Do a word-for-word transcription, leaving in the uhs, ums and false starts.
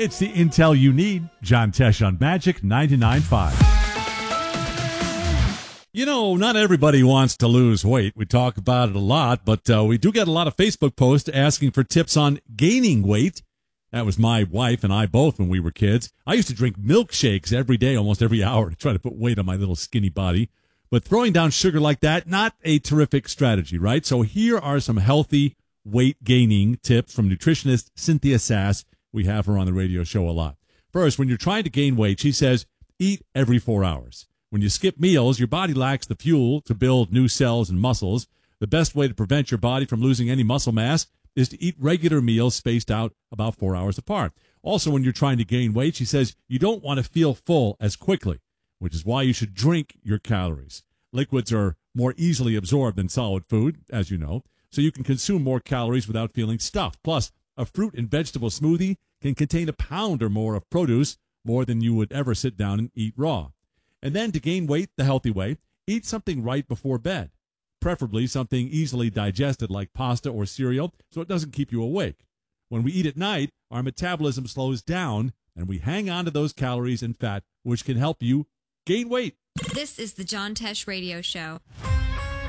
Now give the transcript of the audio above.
It's the intel you need. John Tesh on Magic ninety-nine point five. You know, not everybody wants to lose weight. We talk about it a lot, but uh, we do get a lot of Facebook posts asking for tips on gaining weight. That was my wife and I both when we were kids. I used to drink milkshakes every day, almost every hour, to try to put weight on my little skinny body. But throwing down sugar like that, not a terrific strategy, right? So here are some healthy weight gaining tips from nutritionist Cynthia Sass. We have her on the radio show a lot. First, when you're trying to gain weight, she says, eat every four hours. When you skip meals, your body lacks the fuel to build new cells and muscles. The best way to prevent your body from losing any muscle mass is to eat regular meals spaced out about four hours apart. Also, when you're trying to gain weight, she says you don't want to feel full as quickly, which is why you should drink your calories. Liquids are more easily absorbed than solid food, as you know, so you can consume more calories without feeling stuffed. Plus, a fruit and vegetable smoothie can contain a pound or more of produce, more than you would ever sit down and eat raw. And then to gain weight the healthy way, eat something right before bed, preferably something easily digested like pasta or cereal so it doesn't keep you awake. When we eat at night, our metabolism slows down and we hang on to those calories and fat, which can help you gain weight. This is the John Tesh Radio Show.